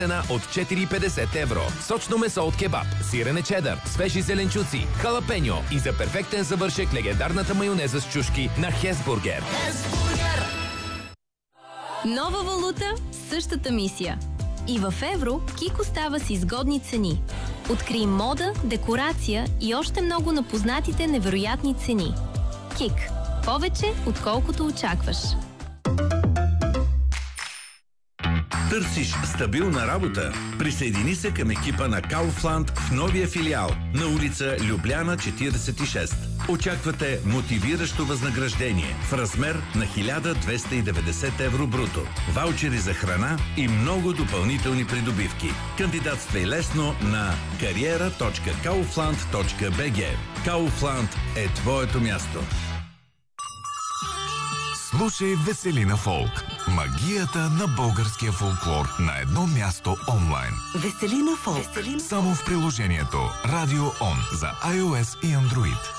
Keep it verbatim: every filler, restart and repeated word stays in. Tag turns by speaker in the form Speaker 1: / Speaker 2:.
Speaker 1: цена от четири и петдесет евро. Сочно месо от кебаб, сирене чедър, свежи зеленчуци, халапеньо и за перфектен завършек легендарната майонеза с чушки на Хесбургер.
Speaker 2: Нова валута, същата мисия. И в евро Кик остава с изгодни цени. Открий мода, декорация и още много на познатите невероятни цени. Кик. Повече, отколкото очакваш.
Speaker 3: Търсиш стабилна работа? Присъедини се към екипа на Kaufland в новия филиал на улица Любляна четиридесет и шест. Очаквате мотивиращо възнаграждение в размер на хиляда двеста и деветдесет евро бруто, ваучери за храна и много допълнителни придобивки. Кандидатствай лесно на кариера точка kaufland точка би джи. Kaufland е твоето място.
Speaker 4: Слушай Веселина Фолк. Магията на българския фолклор на едно място онлайн.
Speaker 5: Веселина Фолк.
Speaker 4: Само в приложението Радио Он за iOS и Android.